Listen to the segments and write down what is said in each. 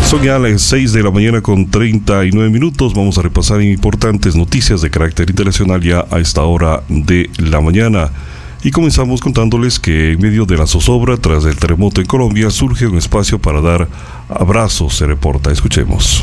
Son ya las 6 de la mañana con 39 minutos. Vamos a repasar importantes noticias de carácter internacional ya a esta hora de la mañana. Y comenzamos contándoles que en medio de la zozobra tras el terremoto en Colombia surge un espacio para dar abrazos, se reporta. Escuchemos.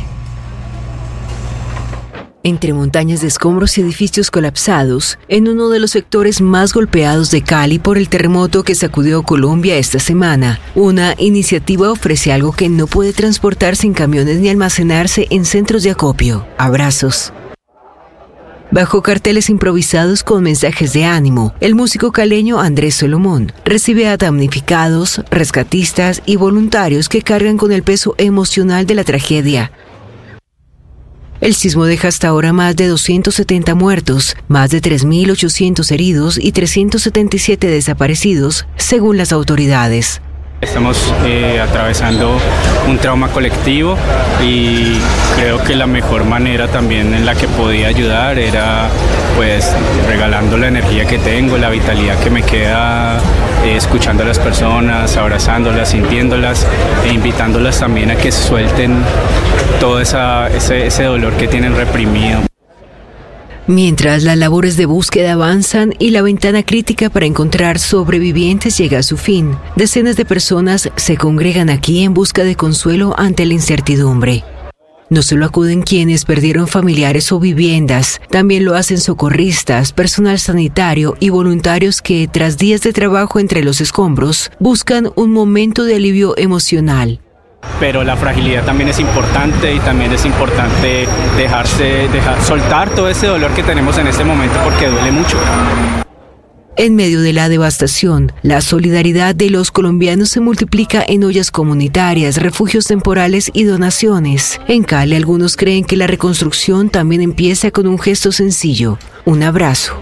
Entre montañas de escombros y edificios colapsados, en uno de los sectores más golpeados de Cali por el terremoto que sacudió Colombia esta semana, una iniciativa ofrece algo que no puede transportarse en camiones ni almacenarse en centros de acopio: abrazos. Bajo carteles improvisados con mensajes de ánimo, el músico caleño Andrés Solomón recibe a damnificados, rescatistas y voluntarios que cargan con el peso emocional de la tragedia. El sismo deja hasta ahora más de 270 muertos, más de 3.800 heridos y 377 desaparecidos, según las autoridades. Estamos atravesando un trauma colectivo y creo que la mejor manera también en la que podía ayudar era pues regalando la energía que tengo, la vitalidad que me queda, escuchando a las personas, abrazándolas, sintiéndolas e invitándolas también a que suelten todo ese dolor que tienen reprimido. Mientras las labores de búsqueda avanzan y la ventana crítica para encontrar sobrevivientes llega a su fin, decenas de personas se congregan aquí en busca de consuelo ante la incertidumbre. No solo acuden quienes perdieron familiares o viviendas, también lo hacen socorristas, personal sanitario y voluntarios que, tras días de trabajo entre los escombros, buscan un momento de alivio emocional. Pero la fragilidad también es importante y también es importante soltar todo ese dolor que tenemos en este momento porque duele mucho. En medio de la devastación, la solidaridad de los colombianos se multiplica en ollas comunitarias, refugios temporales y donaciones. En Cali, algunos creen que la reconstrucción también empieza con un gesto sencillo: un abrazo.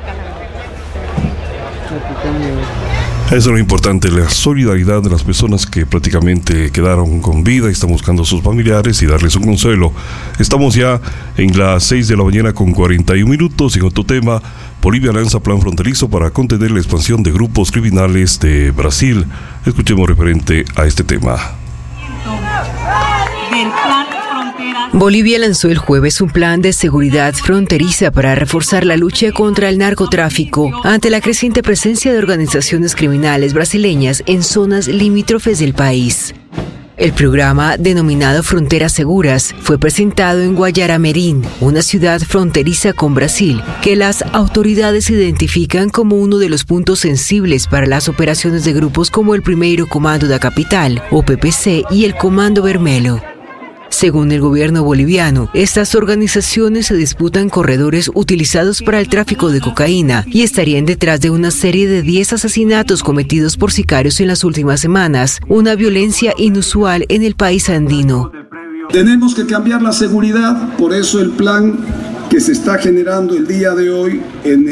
Eso es lo importante, la solidaridad de las personas que prácticamente quedaron con vida y están buscando a sus familiares y darles un consuelo. Estamos ya en las 6 de la mañana con 41 minutos. En otro tema, Bolivia lanza plan fronterizo para contener la expansión de grupos criminales de Brasil. Escuchemos referente a este tema. Bolivia lanzó el jueves un plan de seguridad fronteriza para reforzar la lucha contra el narcotráfico ante la creciente presencia de organizaciones criminales brasileñas en zonas limítrofes del país. El programa, denominado Fronteras Seguras, fue presentado en Guayaramerín, una ciudad fronteriza con Brasil, que las autoridades identifican como uno de los puntos sensibles para las operaciones de grupos como el Primeiro Comando da Capital, o PPC, y el Comando Vermelho. Según el gobierno boliviano, estas organizaciones se disputan corredores utilizados para el tráfico de cocaína y estarían detrás de una serie de 10 asesinatos cometidos por sicarios en las últimas semanas, una violencia inusual en el país andino. Tenemos que cambiar la seguridad, por eso el plan que se está generando el día de hoy,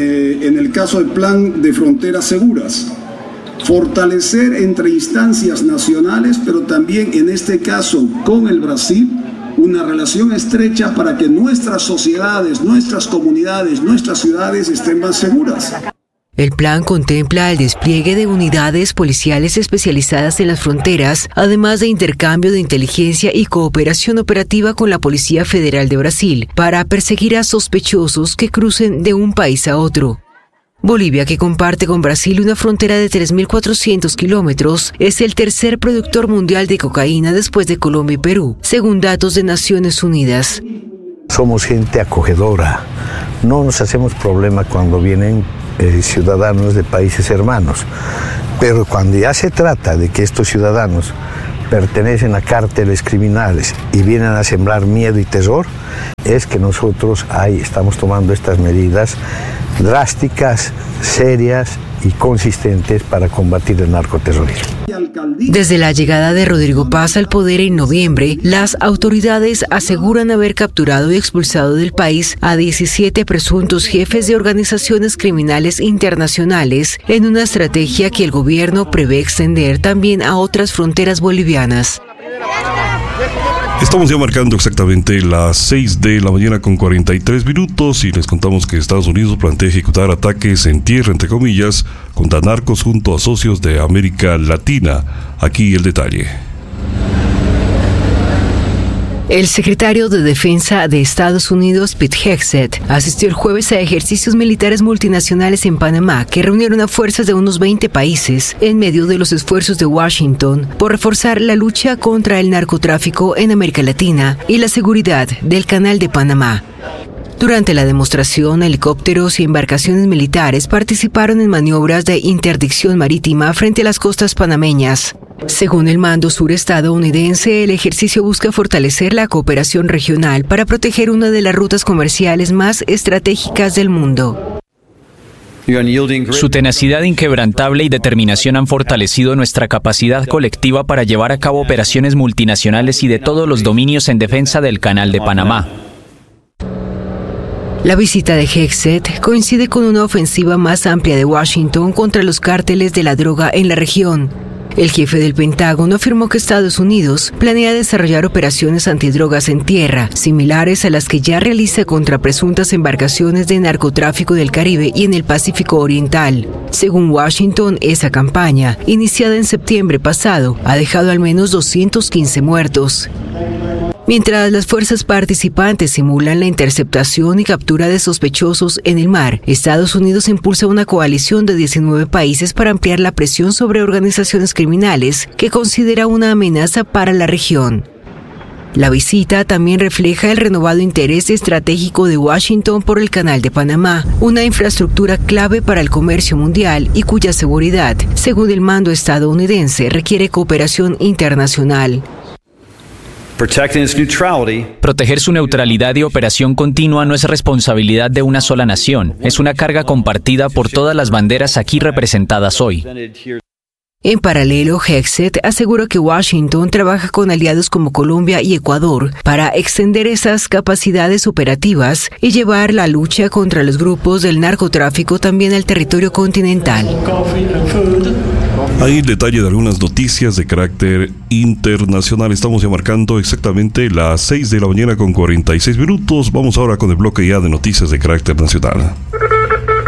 en el caso del plan de fronteras seguras. Fortalecer entre instancias nacionales, pero también en este caso con el Brasil, una relación estrecha para que nuestras sociedades, nuestras comunidades, nuestras ciudades estén más seguras. El plan contempla el despliegue de unidades policiales especializadas en las fronteras, además de intercambio de inteligencia y cooperación operativa con la Policía Federal de Brasil, para perseguir a sospechosos que crucen de un país a otro. Bolivia, que comparte con Brasil una frontera de 3.400 kilómetros, es el tercer productor mundial de cocaína después de Colombia y Perú, según datos de Naciones Unidas. Somos gente acogedora, no nos hacemos problema cuando vienen ciudadanos de países hermanos, pero cuando ya se trata de que estos ciudadanos pertenecen a cárteles criminales y vienen a sembrar miedo y terror, es que nosotros ahí estamos tomando estas medidas drásticas, serias y consistentes para combatir el narcoterrorismo. Desde la llegada de Rodrigo Paz al poder en noviembre, las autoridades aseguran haber capturado y expulsado del país a 17 presuntos jefes de organizaciones criminales internacionales en una estrategia que el gobierno prevé extender también a otras fronteras bolivianas. Estamos ya marcando exactamente las 6 de la mañana con 43 minutos y les contamos que Estados Unidos plantea ejecutar ataques en tierra, entre comillas, contra narcos junto a socios de América Latina. Aquí el detalle. El secretario de Defensa de Estados Unidos, Pete Hegseth, asistió el jueves a ejercicios militares multinacionales en Panamá que reunieron a fuerzas de unos 20 países en medio de los esfuerzos de Washington por reforzar la lucha contra el narcotráfico en América Latina y la seguridad del Canal de Panamá. Durante la demostración, helicópteros y embarcaciones militares participaron en maniobras de interdicción marítima frente a las costas panameñas. Según el mando sur estadounidense, el ejercicio busca fortalecer la cooperación regional para proteger una de las rutas comerciales más estratégicas del mundo. Su tenacidad inquebrantable y determinación han fortalecido nuestra capacidad colectiva para llevar a cabo operaciones multinacionales y de todos los dominios en defensa del Canal de Panamá. La visita de Hegseth coincide con una ofensiva más amplia de Washington contra los cárteles de la droga en la región. El jefe del Pentágono afirmó que Estados Unidos planea desarrollar operaciones antidrogas en tierra, similares a las que ya realiza contra presuntas embarcaciones de narcotráfico del Caribe y en el Pacífico Oriental. Según Washington, esa campaña, iniciada en septiembre pasado, ha dejado al menos 215 muertos. Mientras las fuerzas participantes simulan la interceptación y captura de sospechosos en el mar, Estados Unidos impulsa una coalición de 19 países para ampliar la presión sobre organizaciones criminales que considera una amenaza para la región. La visita también refleja el renovado interés estratégico de Washington por el Canal de Panamá, una infraestructura clave para el comercio mundial y cuya seguridad, según el mando estadounidense, requiere cooperación internacional. Proteger su neutralidad y operación continua no es responsabilidad de una sola nación, es una carga compartida por todas las banderas aquí representadas hoy. En paralelo, Hegseth aseguró que Washington trabaja con aliados como Colombia y Ecuador para extender esas capacidades operativas y llevar la lucha contra los grupos del narcotráfico también al territorio continental. Hay detalle de algunas noticias de carácter internacional. Estamos ya marcando exactamente las 6 de la mañana con 46 minutos. Vamos ahora con el bloque ya de noticias de carácter nacional.